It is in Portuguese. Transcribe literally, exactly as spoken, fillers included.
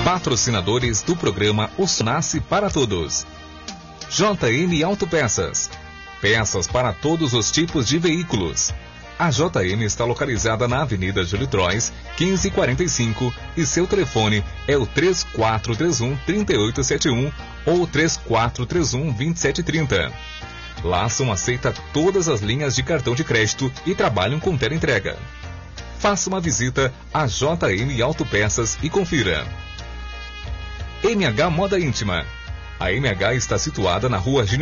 Patrocinadores do programa O Sol Nasce para Todos. J M Autopeças. Peças para todos os tipos de veículos. A J M está localizada na Avenida Júlio Trois, quinze quarenta e cinco, e seu telefone é o três quatro três um, três oito sete um ou três quatro três um, dois sete três zero. Laçam aceita todas as linhas de cartão de crédito e trabalham com teleentrega. Faça uma visita a J M Autopeças e confira. M H Moda Íntima. A M H está situada na rua